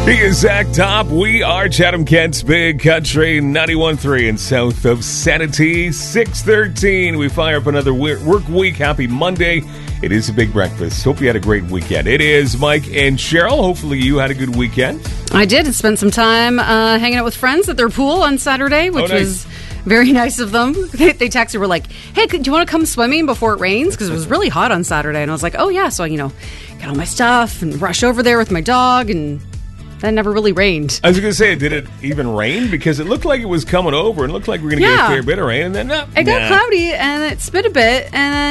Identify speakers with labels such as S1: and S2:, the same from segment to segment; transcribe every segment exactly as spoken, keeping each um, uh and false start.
S1: be exact top, we are Chatham-Kent's Big Country ninety-one point three and south of Sanity, six thirteen. We fire up another work week. Happy Monday. It is a big breakfast. Hope you had a great weekend. It is Mike and Cheryl. Hopefully you had a good weekend.
S2: I did. I spent some time uh, hanging out with friends at their pool on Saturday, which oh, nice. was very nice of them. They, they texted, were like, hey, do you want to come swimming before it rains? Because it was really hot on Saturday. And I was like, oh, yeah. So, you know, got all my stuff and rush over there with my dog, and that never really rained.
S1: I was going to say, did it even rain? Because it looked like it was coming over and looked like we were going to
S2: yeah.
S1: get a fair bit of rain. And then, no,
S2: It got
S1: nah.
S2: cloudy and it spit a bit,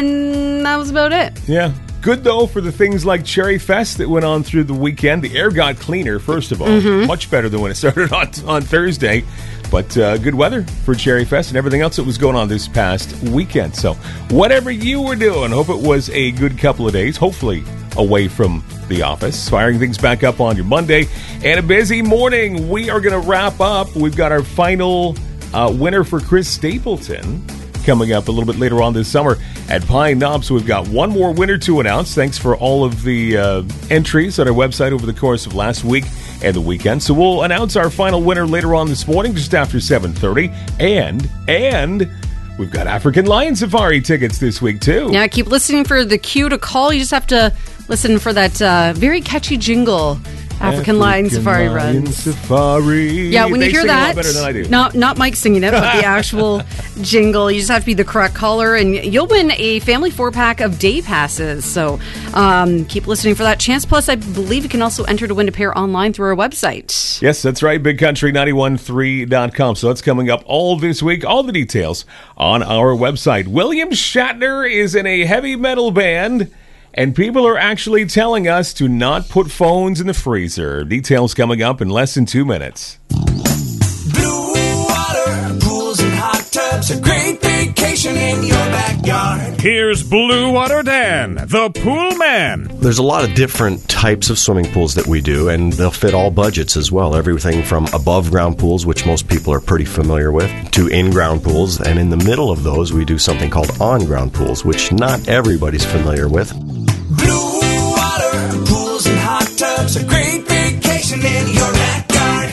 S2: and that was about it.
S1: Yeah. Good, though, for the things like Cherry Fest that went on through the weekend. The air got cleaner, first of all.
S2: Mm-hmm.
S1: Much better than when it started on, on Thursday. But uh, good weather for Cherry Fest and everything else that was going on this past weekend. So whatever you were doing, hope it was a good couple of days, hopefully away from the office. Firing things back up on your Monday. And a busy morning. We are going to wrap up. We've got our final uh, winner for Chris Stapleton coming up a little bit later on this summer at Pine Knob. So we've got one more winner to announce. Thanks for all of the uh, entries on our website over the course of last week and the weekend. So we'll announce our final winner later on this morning, just after seven thirty. And, and we've got African Lion Safari tickets this week, too.
S2: Yeah, keep listening for the cue to call. You just have to listen for that uh, very catchy jingle. African, African Lion Safari
S1: Lion
S2: runs.
S1: Safari.
S2: Yeah, when
S1: they
S2: you hear
S1: sing
S2: that,
S1: a lot better than I do.
S2: Not, not Mike singing it, but the actual jingle. You just have to be the correct caller, and you'll win a family four-pack of day passes. So um, keep listening for that chance. Plus, I believe you can also enter to win a pair online through our website.
S1: Yes, that's right, big country nine one three dot com. So that's coming up all this week. All the details on our website. William Shatner is in a heavy metal band, and people are actually telling us to not put phones in the freezer. Details coming up in less than two minutes.
S3: Blue water, pools and hot tubs, a great vacation in your backyard.
S4: Here's Blue Water Dan, the pool man.
S5: There's a lot of different types of swimming pools that we do, and they'll fit all budgets as well. Everything from above-ground pools, which most people are pretty familiar with, to in-ground pools. And in the middle of those, we do something called on-ground pools, which not everybody's familiar with.
S3: Blue water, pools and hot tubs, a great vacation in your backyard.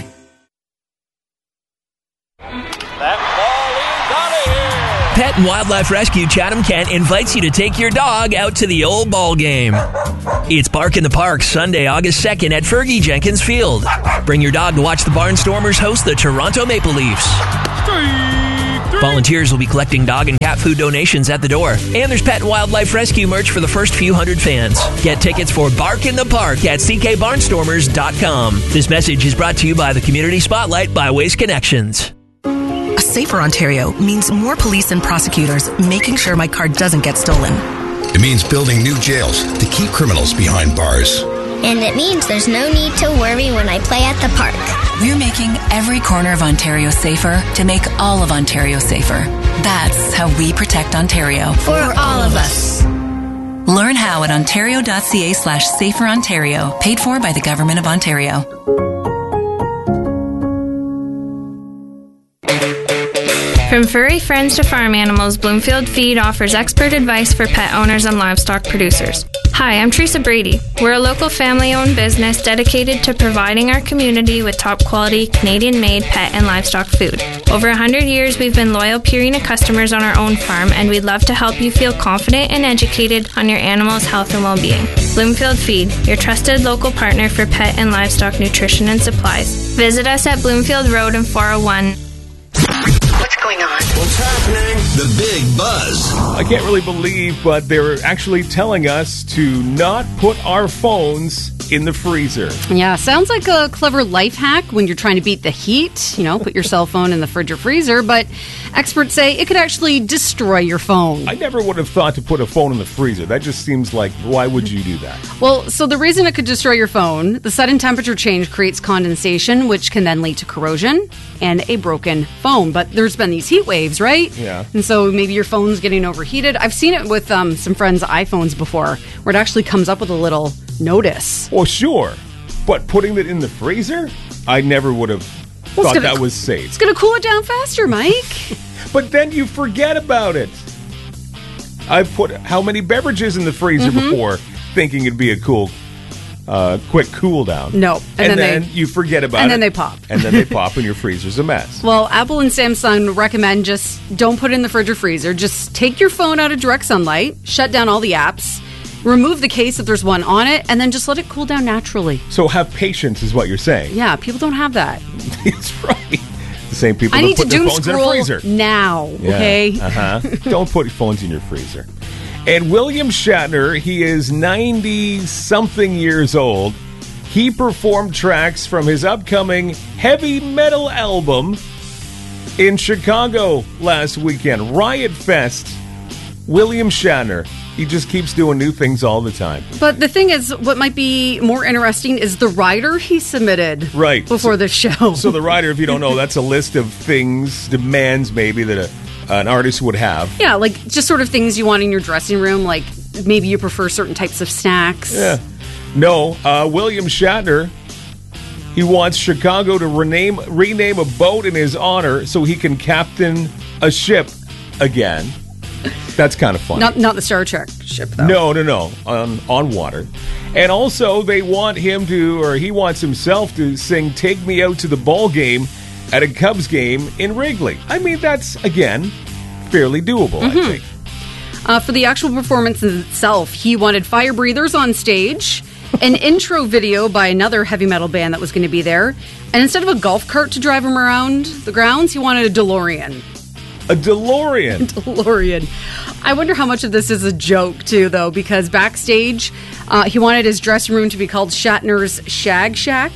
S6: That ball is out of here. Pet and Wildlife Rescue Chatham-Kent invites you to take your dog out to the old ball game. It's Bark in the Park, Sunday, August second at Fergie Jenkins Field. Bring your dog to watch the Barnstormers host the Toronto Maple Leafs. Volunteers will be collecting dog and cat food donations at the door. And there's Pet and Wildlife Rescue merch for the first few hundred fans. Get tickets for Bark in the Park at c k barnstormers dot com. This message is brought to you by the Community Spotlight by Waste Connections.
S7: A safer Ontario means more police and prosecutors making sure my car doesn't get stolen.
S8: It means building new jails to keep criminals behind bars.
S9: And it means there's no need to worry when I play at the park.
S7: We're making every corner of Ontario safer to make all of Ontario safer. That's how we protect Ontario.
S9: For all of us.
S7: Learn how at ontario.ca slash safer Ontario. Paid for by the Government of Ontario.
S10: From furry friends to farm animals, Bloomfield Feed offers expert advice for pet owners and livestock producers. Hi, I'm Teresa Brady. We're a local family-owned business dedicated to providing our community with top-quality, Canadian-made pet and livestock food. Over one hundred years, we've been loyal Purina customers on our own farm, and we'd love to help you feel confident and educated on your animal's health and well-being. Bloomfield Feed, your trusted local partner for pet and livestock nutrition and supplies. Visit us at Bloomfield Road in four oh one.
S11: What's going on?
S8: What's happening? The Big Buzz.
S1: I can't really believe, but they're actually telling us to not put our phones in the freezer.
S2: Yeah, sounds like a clever life hack when you're trying to beat the heat. You know, put your cell phone in the fridge or freezer, but experts say it could actually destroy your phone.
S1: I never would have thought to put a phone in the freezer. That just seems like, why would you do that?
S2: Well, so the reason it could destroy your phone, the sudden temperature change creates condensation, which can then lead to corrosion and a broken phone. But there's been these heat waves, right?
S1: Yeah.
S2: And so maybe your phone's getting overheated. I've seen it with um, some friends' iPhones before, where it actually comes up with a little notice.
S1: Well, sure. But putting it in the freezer? I never would have
S2: well,
S1: thought
S2: gonna,
S1: that was safe.
S2: It's going to cool it down faster, Mike.
S1: But then you forget about it. I've put how many beverages in the freezer mm-hmm. before thinking it'd be a cool uh, quick cool down.
S2: No.
S1: And,
S2: And then
S1: then,
S2: they-
S1: you forget about it.
S2: and then they pop.
S1: And then they pop and your freezer's a mess.
S2: Well, Apple and Samsung recommend just don't put it in the fridge or freezer. Just take your phone out of direct sunlight, shut down all the apps, remove the case if there's one on it, and then just let it cool down naturally.
S1: So have patience is what you're saying.
S2: Yeah, people don't have that.
S1: That's right. The same people
S2: I
S1: that
S2: need to
S1: put their
S2: doom
S1: phones in a
S2: scroll
S1: freezer.
S2: now,
S1: Yeah,
S2: okay?
S1: Uh-huh. Don't put your phones in your freezer. And William Shatner, he is ninety-something years old. He performed tracks from his upcoming heavy metal album in Chicago last weekend. Riot Fest. William Shatner. He just keeps doing new things all the time.
S2: But the thing is, what might be more interesting is the rider he submitted
S1: Right.
S2: before
S1: So-
S2: the show.
S1: So the rider, if you don't know, that's a list of things, demands maybe that a, an artist would have.
S2: Yeah, like just sort of things you want in your dressing room, like maybe you prefer certain types of snacks.
S1: Yeah. No, uh, William Shatner, he wants Chicago to rename rename a boat in his honor so he can captain a ship again. That's kind of fun.
S2: Not not the Star Trek ship, though.
S1: No, no, no, on on water. And also, they want him to, or he wants himself to sing "Take Me Out to the Ball Game" at a Cubs game in Wrigley. I mean, that's again fairly doable.
S2: Mm-hmm.
S1: I think.
S2: Uh, for the actual performance itself, he wanted fire breathers on stage, an intro video by another heavy metal band that was going to be there, and instead of a golf cart to drive him around the grounds, he wanted a DeLorean.
S1: A DeLorean.
S2: DeLorean. I wonder how much of this is a joke, too, though, because backstage, uh, he wanted his dressing room to be called Shatner's Shag Shack.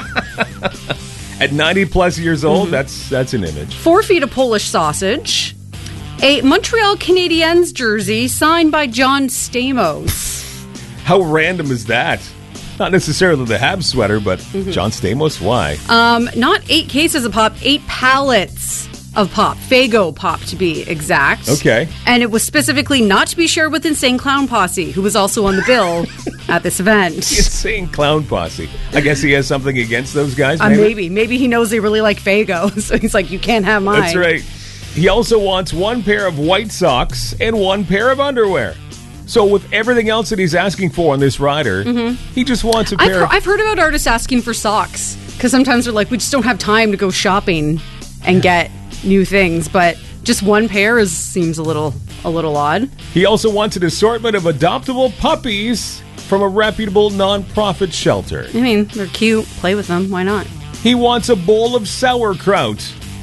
S1: At ninety plus years old,
S2: Mm-hmm.
S1: that's that's an image.
S2: Four feet of Polish sausage. A Montreal Canadiens jersey signed by John Stamos.
S1: How random is that? Not necessarily the Habs sweater, but
S2: Mm-hmm.
S1: John Stamos, why?
S2: Um, not eight cases of pop, eight pallets of pop. Fago pop, to be exact.
S1: Okay.
S2: And it was specifically not to be shared with Insane Clown Posse, who was also on the bill at this event.
S1: Insane Clown Posse. I guess he has something against those guys,
S2: Uh,
S1: maybe?
S2: maybe. Maybe he knows they really like Fago, so he's like, you can't have mine.
S1: That's right. He also wants one pair of white socks and one pair of underwear. So with everything else that he's asking for on this rider,
S2: Mhm.
S1: he just wants a
S2: I've,
S1: pair
S2: he-
S1: of...
S2: I've heard about artists asking for socks, because sometimes they're like, we just don't have time to go shopping and get new things, but just one pair is seems a little a little odd.
S1: He also wants an assortment of adoptable puppies from a reputable non-profit shelter.
S2: I mean, they're cute. Play with them. Why not?
S1: He wants a bowl of sauerkraut.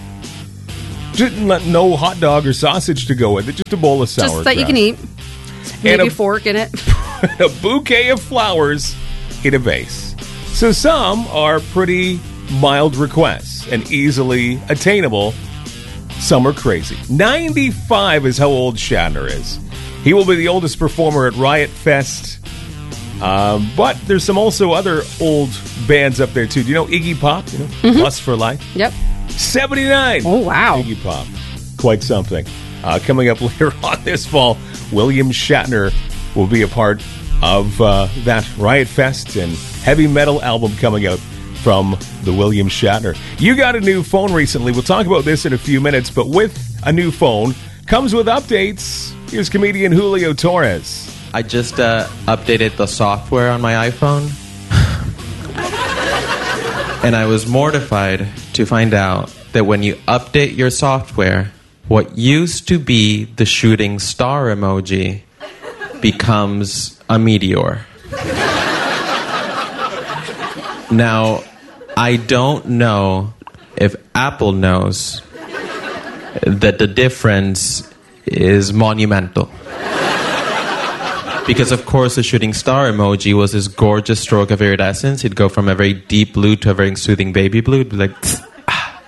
S1: Just not- no hot dog or sausage to go with it, just a bowl of sauerkraut.
S2: Just that you can eat. Maybe
S1: And
S2: a fork in it.
S1: a bouquet of flowers in a vase. So some are pretty mild requests and easily attainable. Some are crazy. ninety-five is how old Shatner is. He will be the oldest performer at Riot Fest. Um, but there's some also other old bands up there too. Do you know Iggy Pop? You know,
S2: Mhm.
S1: Lust for Life?
S2: Yep.
S1: seventy-nine.
S2: Oh, wow.
S1: Iggy Pop. Quite something. Uh, coming up later on this fall, William Shatner will be a part of uh, that Riot Fest and heavy metal album coming out from the William Shatner. You got a new phone recently. We'll talk about this in a few minutes, but with a new phone comes with updates. Here's comedian Julio Torres.
S12: I just uh, updated the software on my iPhone. And I was mortified to find out that when you update your software, what used to be the shooting star emoji becomes a meteor. Now, I don't know if Apple knows that the difference is monumental. Because, of course, the shooting star emoji was this gorgeous stroke of iridescence. It'd go from a very deep blue to a very soothing baby blue. It'd be like... ah.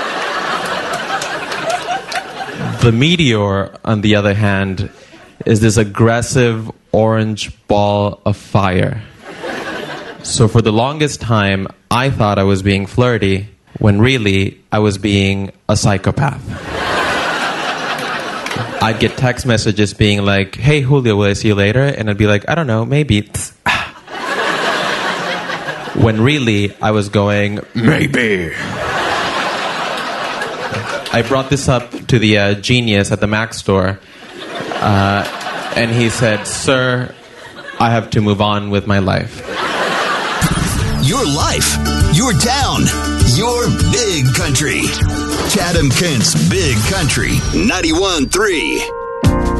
S12: The meteor, on the other hand, is this aggressive orange ball of fire. So for the longest time, I thought I was being flirty, when really I was being a psychopath. I'd get text messages being like, hey, Julio, will I see you later? And I'd be like, I don't know, maybe. When really I was going, maybe. I brought this up to the uh, genius at the Mac store, uh, and he said, sir, I have to move on with my life.
S8: your life, your town, your big country. Chatham Kent's Big Country, ninety-one point three.